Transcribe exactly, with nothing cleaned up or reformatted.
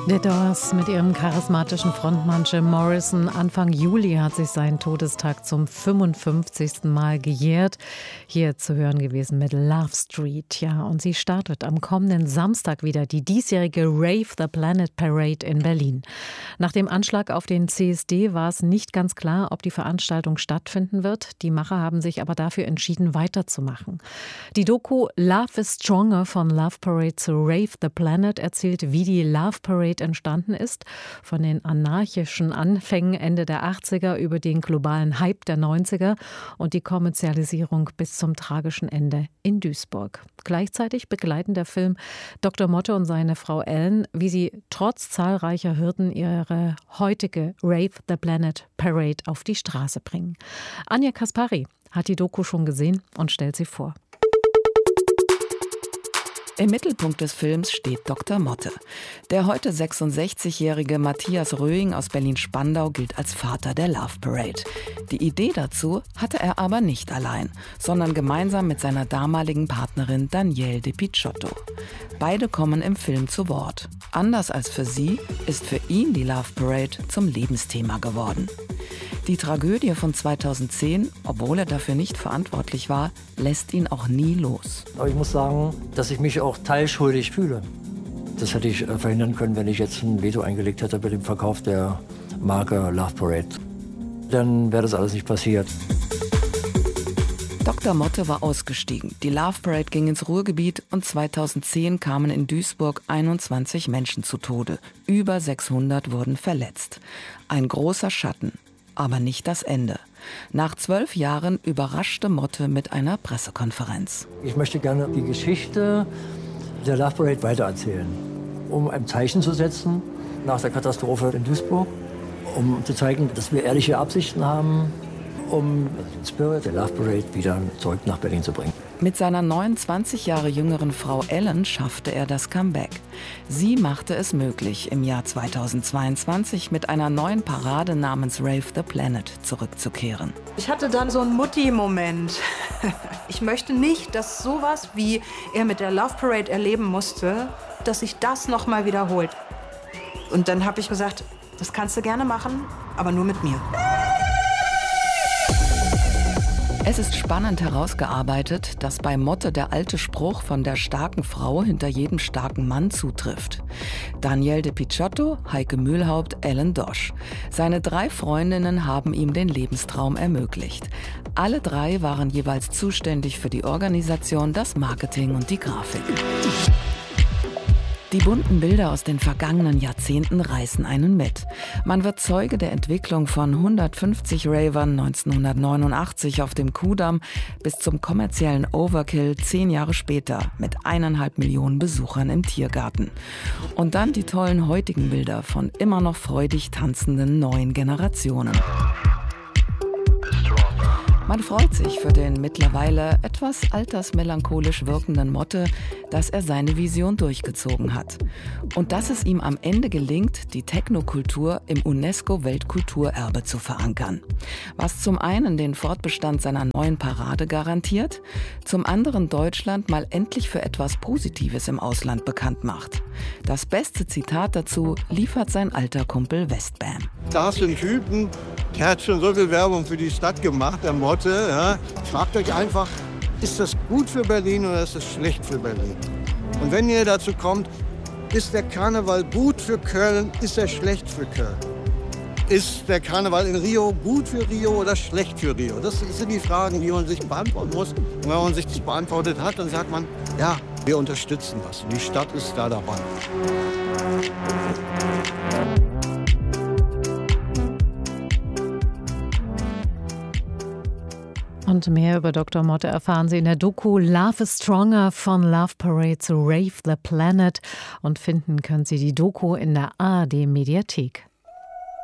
The Doors mit ihrem charismatischen Frontmann Jim Morrison. Anfang Juli hat sich sein Todestag zum fünfundfünfzigsten Mal gejährt. Hier zu hören gewesen mit Love Street. Ja, und sie startet am kommenden Samstag wieder die diesjährige Rave the Planet Parade in Berlin. Nach dem Anschlag auf den C S D war es nicht ganz klar, ob die Veranstaltung stattfinden wird. Die Macher haben sich aber dafür entschieden, weiterzumachen. Die Doku Love is Stronger von Love Parade zu Rave the Planet erzählt, wie die Love Parade entstanden ist, von den anarchischen Anfängen Ende der achtziger über den globalen Hype der neunziger und die Kommerzialisierung bis zum tragischen Ende in Duisburg. Gleichzeitig begleiten der Film Doktor Motte und seine Frau Ellen, wie sie trotz zahlreicher Hürden ihre heutige Rave the Planet Parade auf die Straße bringen. Anja Kaspari hat die Doku schon gesehen und stellt sie vor. Im Mittelpunkt des Films steht Doktor Motte. Der heute sechsundsechzigjährige Matthias Röing aus Berlin-Spandau gilt als Vater der Love Parade. Die Idee dazu hatte er aber nicht allein, sondern gemeinsam mit seiner damaligen Partnerin Danielle de Picciotto. Beide kommen im Film zu Wort. Anders als für sie ist für ihn die Love Parade zum Lebensthema geworden. Die Tragödie von zweitausendzehn, obwohl er dafür nicht verantwortlich war, lässt ihn auch nie los. Aber ich muss sagen, dass ich mich auch teilschuldig fühle. Das hätte ich verhindern können, wenn ich jetzt ein Veto eingelegt hätte bei dem Verkauf der Marke Love Parade. Dann wäre das alles nicht passiert. Doktor Motte war ausgestiegen. Die Love Parade ging ins Ruhrgebiet und zweitausendzehn kamen in Duisburg einundzwanzig Menschen zu Tode. Über sechshundert wurden verletzt. Ein großer Schatten. Aber nicht das Ende. Nach zwölf Jahren überraschte Motte mit einer Pressekonferenz. Ich möchte gerne die Geschichte der Love Parade weitererzählen, um ein Zeichen zu setzen nach der Katastrophe in Duisburg, um zu zeigen, dass wir ehrliche Absichten haben, um den Spirit der Love Parade wieder zurück nach Berlin zu bringen. Mit seiner neunundzwanzig Jahre jüngeren Frau Ellen schaffte er das Comeback. Sie machte es möglich, im Jahr zweitausendzweiundzwanzig mit einer neuen Parade namens Rave the Planet zurückzukehren. Ich hatte dann so einen Mutti-Moment. Ich möchte nicht, dass sowas, wie er mit der Love Parade erleben musste, dass sich das noch mal wiederholt. Und dann habe ich gesagt, das kannst du gerne machen, aber nur mit mir. Es ist spannend herausgearbeitet, dass bei Motte der alte Spruch von der starken Frau hinter jedem starken Mann zutrifft. Danielle de Picciotto, Heike Mühlhaupt, Ellen Dosch. Seine drei Freundinnen haben ihm den Lebenstraum ermöglicht. Alle drei waren jeweils zuständig für die Organisation, das Marketing und die Grafik. Die bunten Bilder aus den vergangenen Jahrzehnten reißen einen mit. Man wird Zeuge der Entwicklung von hundertfünfzig Ravern neunzehnhundertneunundachtzig auf dem Kudamm bis zum kommerziellen Overkill zehn Jahre später mit eineinhalb Millionen Besuchern im Tiergarten. Und dann die tollen heutigen Bilder von immer noch freudig tanzenden neuen Generationen. Man freut sich für den mittlerweile etwas altersmelancholisch wirkenden Motte, dass er seine Vision durchgezogen hat. Und dass es ihm am Ende gelingt, die Technokultur im UNESCO-Weltkulturerbe zu verankern. Was zum einen den Fortbestand seiner neuen Parade garantiert, zum anderen Deutschland mal endlich für etwas Positives im Ausland bekannt macht. Das beste Zitat dazu liefert sein alter Kumpel Westbam. Da hast du einen Typen, der hat schon so viel Werbung für die Stadt gemacht, der Motte. Ja. Fragt euch einfach, ist das gut für Berlin oder ist das schlecht für Berlin? Und wenn ihr dazu kommt, ist der Karneval gut für Köln, ist er schlecht für Köln? Ist der Karneval in Rio gut für Rio oder schlecht für Rio? Das sind die Fragen, die man sich beantworten muss. Und wenn man sich das beantwortet hat, dann sagt man, ja, wir unterstützen das. Die Stadt ist da dabei. Und mehr über Doktor Motte erfahren Sie in der Doku Love is Stronger von Love Parade zu Rave the Planet. Und finden können Sie die Doku in der A R D Mediathek.